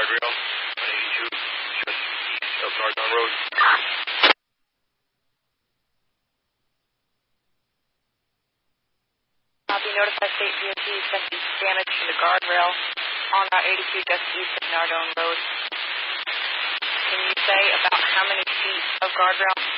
guardrail on 82, just east of Nardone Road. Copy, notify State DOT suspect damage to the guardrail on Route 82 just east of Nardone Road. Can you say about how many feet of guardrail?